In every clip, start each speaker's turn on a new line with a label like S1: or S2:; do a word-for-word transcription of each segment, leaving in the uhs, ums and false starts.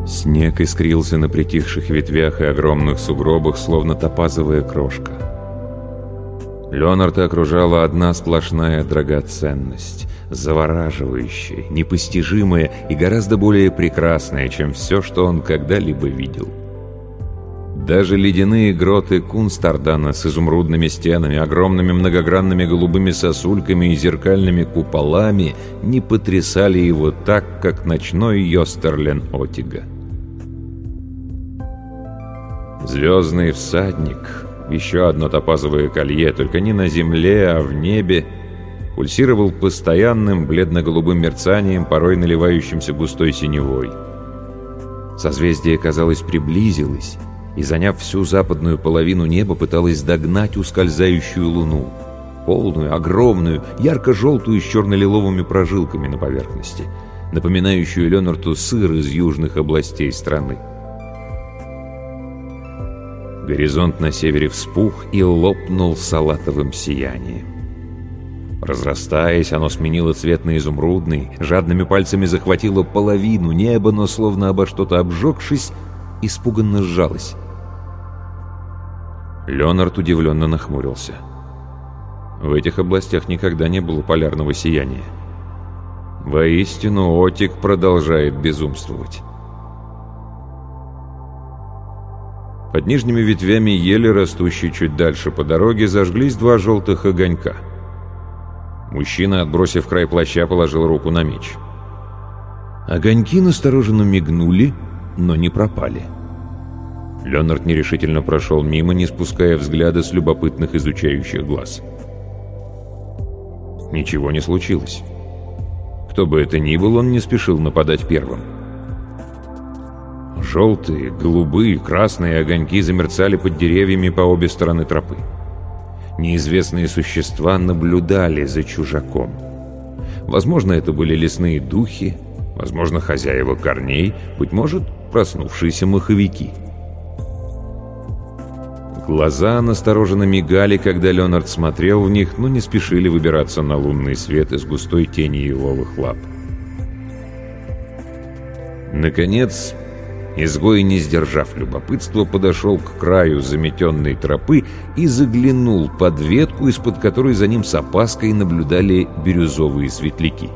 S1: Снег искрился на притихших ветвях и огромных сугробах, словно топазовая крошка. Леонарда окружала одна сплошная драгоценность, завораживающая, непостижимая и гораздо более прекрасная, чем все, что он когда-либо видел. Даже ледяные гроты Кунстардана с изумрудными стенами, огромными многогранными голубыми сосульками и зеркальными куполами не потрясали его так, как ночной Йостерлен Отига. Звездный всадник, еще одно топазовое колье, только не на земле, а в небе, пульсировал постоянным бледно-голубым мерцанием, порой наливающимся густой синевой. Созвездие, казалось, приблизилось, и, заняв всю западную половину неба, пыталась догнать ускользающую луну, полную, огромную, ярко-желтую с черно-лиловыми прожилками на поверхности, напоминающую Леонарду сыр из южных областей страны. Горизонт на севере вспух и лопнул салатовым сиянием. Разрастаясь, оно сменило цвет на изумрудный, жадными пальцами захватило половину неба, но, словно обо что-то обжегшись, испуганно сжалось. Леонард удивленно нахмурился. В этих областях никогда не было полярного сияния. Воистину, Отик продолжает безумствовать. Под нижними ветвями ели, растущей чуть дальше по дороге, зажглись два желтых огонька. Мужчина, отбросив край плаща, положил руку на меч. Огоньки настороженно мигнули, но не пропали. Леонард нерешительно прошел мимо, не спуская взгляда с любопытных изучающих глаз. Ничего не случилось. Кто бы это ни был, он не спешил нападать первым. Желтые, голубые, красные огоньки замерцали под деревьями по обе стороны тропы. Неизвестные существа наблюдали за чужаком. Возможно, это были лесные духи, возможно, хозяева корней, быть может, проснувшиеся маховики. Глаза настороженно мигали, когда Леонард смотрел в них, но не спешили выбираться на лунный свет из густой тени еловых лап. Наконец, изгой, не сдержав любопытства, подошел к краю заметенной тропы и заглянул под ветку, из-под которой за ним с опаской наблюдали бирюзовые светляки.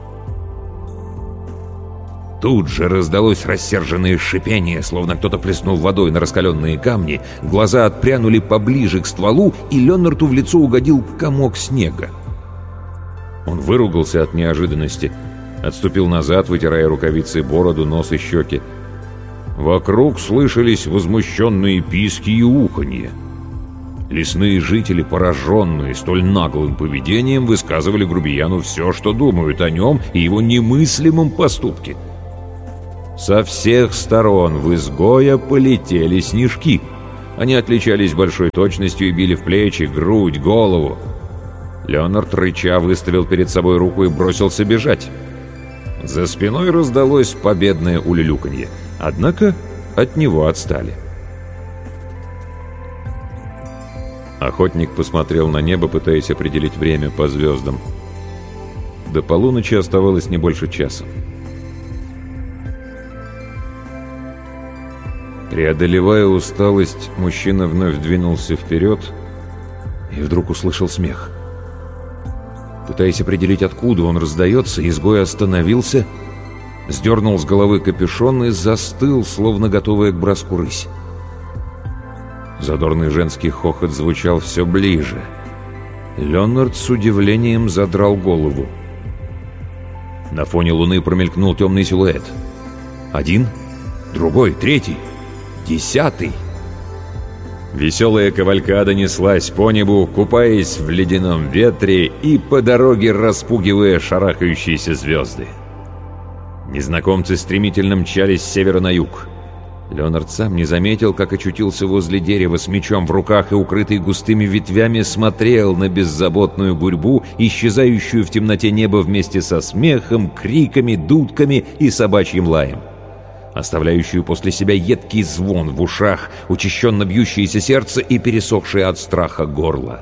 S1: Тут же раздалось рассерженное шипение, словно кто-то плеснул водой на раскаленные камни, глаза отпрянули поближе к стволу, и Леонарду в лицо угодил комок снега. Он выругался от неожиданности, отступил назад, вытирая рукавицей бороду, нос и щеки. Вокруг слышались возмущенные писки и уханье. Лесные жители, пораженные столь наглым поведением, высказывали грубияну все, что думают о нем и его немыслимом поступке. Со всех сторон в изгоя полетели снежки. Они отличались большой точностью и били в плечи, грудь, голову. Леонард, рыча, выставил перед собой руку и бросился бежать. За спиной раздалось победное улюлюканье. Однако от него отстали. Охотник посмотрел на небо, пытаясь определить время по звездам. До полуночи оставалось не больше часа. Преодолевая усталость, мужчина вновь двинулся вперед и вдруг услышал смех. Пытаясь определить, откуда он раздается, изгой остановился, сдернул с головы капюшон и застыл, словно готовая к броску рысь. Задорный женский хохот звучал все ближе. Леонард с удивлением задрал голову. На фоне луны промелькнул темный силуэт. Один, другой, третий, десятый. Веселая кавалькада неслась по небу, купаясь в ледяном ветре и по дороге распугивая шарахающиеся звезды. Незнакомцы стремительно мчались с севера на юг. Леонард сам не заметил, как очутился возле дерева с мечом в руках и, укрытый густыми ветвями, смотрел на беззаботную гурьбу, исчезающую в темноте неба вместе со смехом, криками, дудками и собачьим лаем, оставляющую после себя едкий звон в ушах, учащенно бьющееся сердце и пересохшее от страха горло.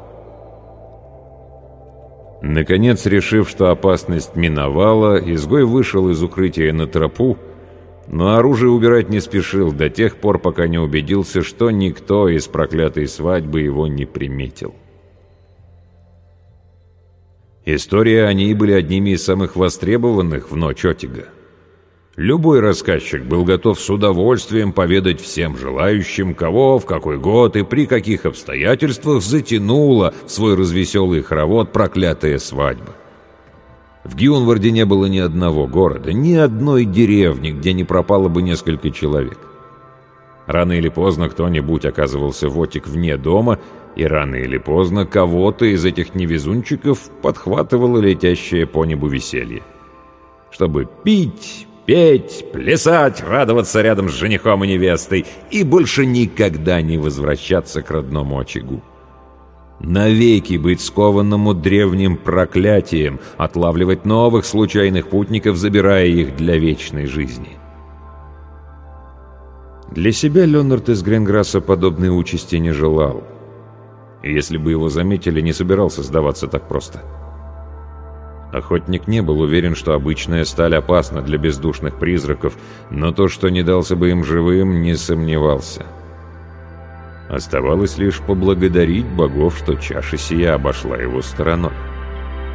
S1: Наконец, решив, что опасность миновала, изгой вышел из укрытия на тропу Но оружие убирать не спешил до тех пор, пока не убедился, что никто из проклятой свадьбы его не приметил. Истории о ней были одними из самых востребованных в ночь Отига. Любой рассказчик был готов с удовольствием поведать всем желающим, кого, в какой год и при каких обстоятельствах затянула в свой развеселый хоровод проклятая свадьба. В Гюнварде не было ни одного города, ни одной деревни, где не пропало бы несколько человек. Рано или поздно кто-нибудь оказывался в Отик вне дома, и рано или поздно кого-то из этих невезунчиков подхватывало летящее по небу веселье. Чтобы пить, петь, плясать, радоваться рядом с женихом и невестой и больше никогда не возвращаться к родному очагу. Навеки быть скованному древним проклятием, отлавливать новых случайных путников, забирая их для вечной жизни. Для себя Леонард из Гренграсса подобной участи не желал. И если бы его заметили, не собирался сдаваться так просто. Охотник не был уверен, что обычная сталь опасна для бездушных призраков, но то, что не дался бы им живым, не сомневался. Оставалось лишь поблагодарить богов, что чаша сия обошла его стороной.